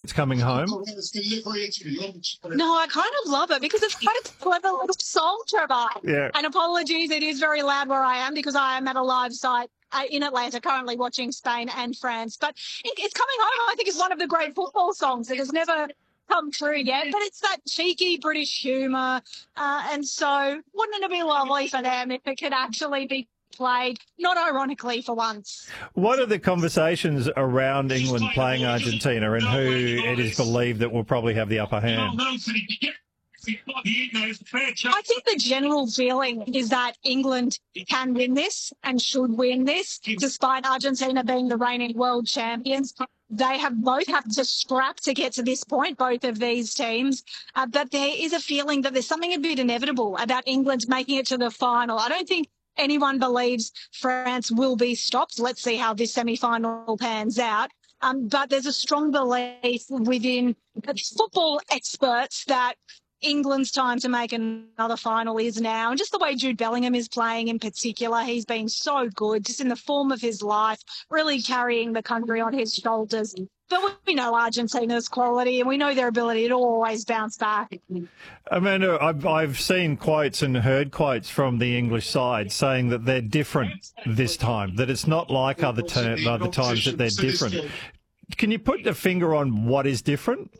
coming home? No, I kind of love it because it's quite a clever little song, Trevor. Yeah. And apologies, it is very loud where I am because I am at a live site in Atlanta currently watching Spain and France. But it's coming home, I think, is one of the great football songs that has never come true yet. But it's that cheeky British humour. And so wouldn't it be lovely for them if it could actually be played, not ironically for once? What are the conversations around England playing Argentina and who it is believed that will probably have the upper hand? I think the general feeling is that England can win this and should win this, despite Argentina being the reigning world champions. They both have to scrap to get to this point, both of these teams. But there is a feeling that there's something a bit inevitable about England making it to the final. I don't think anyone believes France will be stopped. Let's see how this semi-final pans out. But there's a strong belief within football experts that England's time to make another final is now. And just the way Jude Bellingham is playing in particular, he's been so good, just in the form of his life, really carrying the country on his shoulders. But we know Argentina's quality and we know their ability to always bounce back. Amanda, I've seen quotes and heard quotes from the English side saying that they're different this time, that it's not like other times that they're different. Can you put the finger on what is different?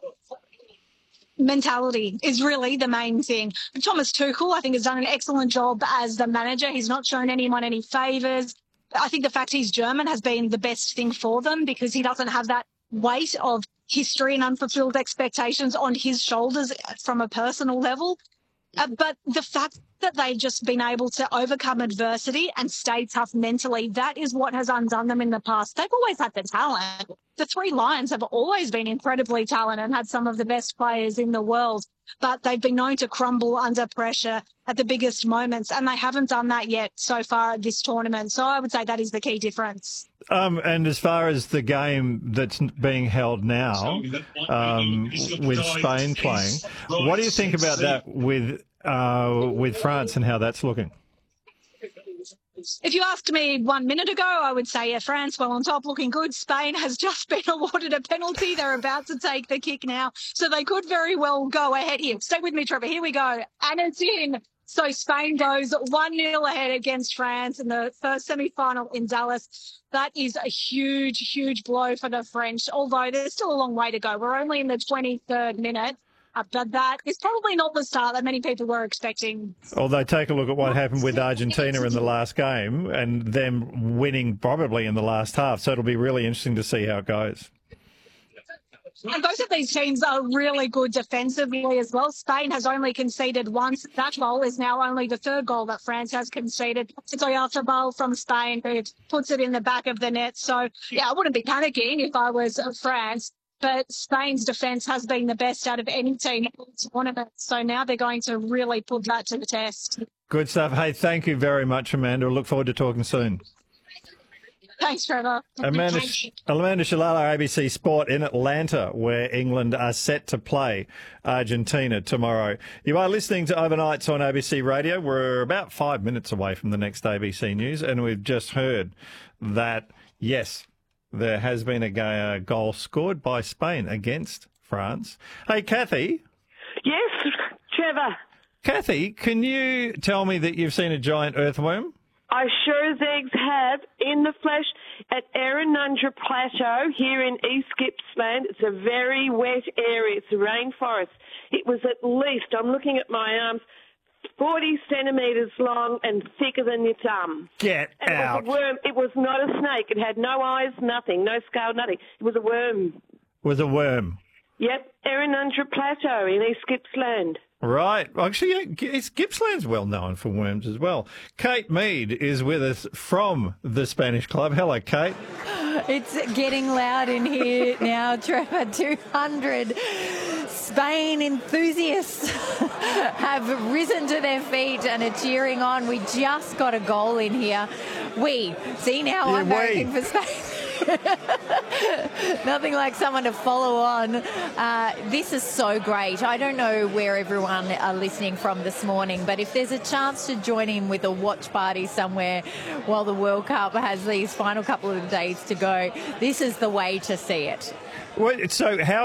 Mentality is really the main thing. Thomas Tuchel, I think, has done an excellent job as the manager. He's not shown anyone any favours. I think the fact he's German has been the best thing for them because he doesn't have that weight of history and unfulfilled expectations on his shoulders from a personal level. But the fact that they've just been able to overcome adversity and stay tough mentally, that is what has undone them in the past. They've always had the talent. The Three Lions have always been incredibly talented and had some of the best players in the world, but they've been known to crumble under pressure at the biggest moments, and they haven't done that yet so far at this tournament. So I would say that is the key difference. And as far as the game that's being held now, with Spain playing, what do you think about that with France and how that's looking? If you asked me 1 minute ago, I would say, yeah, France well on top, looking good. Spain has just been awarded a penalty. They're about to take the kick now. So they could very well go ahead here. Stay with me, Trevor. Here we go. And it's in. So Spain goes 1-0 ahead against France in the first semi-final in Dallas. That is a huge, huge blow for the French, although there's still a long way to go. We're only in the 23rd minute. But that is probably not the start that many people were expecting. Although take a look at what happened with Argentina in the last game and them winning probably in the last half. So it'll be really interesting to see how it goes. And both of these teams are really good defensively as well. Spain has only conceded once. That goal is now only the third goal that France has conceded. It's a Oyarzabal from Spain who puts it in the back of the net. So, yeah, I wouldn't be panicking if I was France. But Spain's defence has been the best out of any team in the tournament. So now they're going to really put that to the test. Good stuff. Hey, thank you very much, Amanda. I look forward to talking soon. Thanks, Trevor. Amanda Shalala, ABC Sport in Atlanta, where England are set to play Argentina tomorrow. You are listening to Overnights on ABC Radio. We're about 5 minutes away from the next ABC News, and we've just heard that, yes, there has been a goal scored by Spain against France. Hey, Kathy. Yes, Trevor. Kathy, can you tell me that you've seen a giant earthworm? I sure as eggs have, in the flesh, at Errinundra Plateau here in East Gippsland. It's a very wet area. It's a rainforest. It was at least, I'm looking at my arms, 40 centimetres long and thicker than your thumb. Get out. It was a worm. It was not a snake. It had no eyes, nothing, no scale, nothing. It was a worm. Was a worm? Yep, Errinundra Plateau in East Gippsland. Right. Actually, Gippsland's well known for worms as well. Kate Mead is with us from the Spanish Club. Hello, Kate. It's getting loud in here now, Trevor. 200 Spain enthusiasts have risen to their feet and are cheering on. We just got a goal in here. See now I'm voting for Spain. Nothing like someone to follow on. This is so great. I don't know where everyone are listening from this morning, but if there's a chance to join in with a watch party somewhere while the World Cup has these final couple of days to go, this is the way to see it. So how